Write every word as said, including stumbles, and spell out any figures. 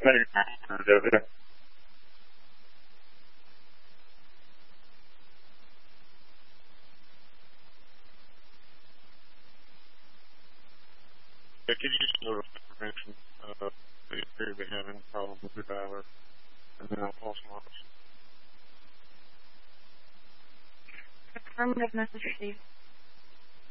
negative. Yeah, could you just notify information uh, that you appear to be having problems with your dialer, and then I'll pause them off. Affirmative message received.